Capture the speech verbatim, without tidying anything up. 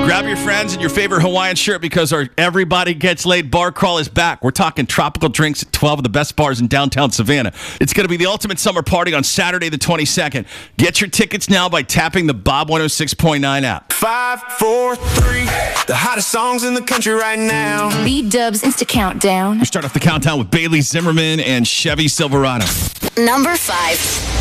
Grab your friends and your favorite Hawaiian shirt because our Everybody Gets Laid bar crawl is back. We're talking tropical drinks at twelve of the best bars in downtown Savannah. It's going to be the ultimate summer party on Saturday the twenty-second. Get your tickets now by tapping the Bob one oh six point nine app. Five, four, three, the hottest songs in the country right now. B-Dubs Insta Countdown. We start off the countdown with Bailey Zimmerman and Chevy Silverado. Number five.